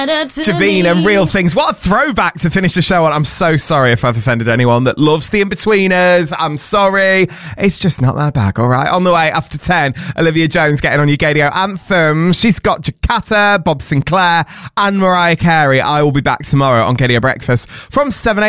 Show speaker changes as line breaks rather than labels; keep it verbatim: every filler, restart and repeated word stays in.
Javine and Real Things. What a throwback to finish the show on. I'm so sorry if I've offended anyone that loves the In-Betweeners. I'm sorry. It's just not their bag, all right? On the way, after ten, Olivia Jones getting on your Gadio anthem. She's got Jakarta, Bob Sinclair, and Mariah Carey. I will be back tomorrow on Gadio Breakfast from seven a.m.